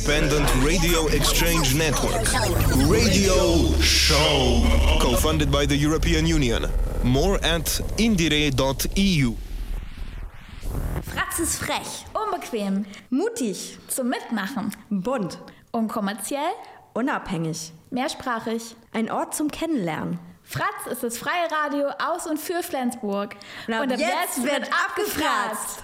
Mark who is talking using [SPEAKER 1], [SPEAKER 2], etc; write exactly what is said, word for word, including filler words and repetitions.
[SPEAKER 1] independent radio exchange network. Radio Show. Co-funded by the European Union. More at indire dot e u.
[SPEAKER 2] Fratz ist frech, unbequem,
[SPEAKER 3] mutig,
[SPEAKER 2] zum Mitmachen,
[SPEAKER 3] bunt,
[SPEAKER 2] unkommerziell,
[SPEAKER 3] unabhängig,
[SPEAKER 2] mehrsprachig.
[SPEAKER 3] Ein Ort zum Kennenlernen.
[SPEAKER 2] Fratz ist das freie Radio aus und für Flensburg.
[SPEAKER 3] Und ab, und ab jetzt, jetzt wird abgefratzt.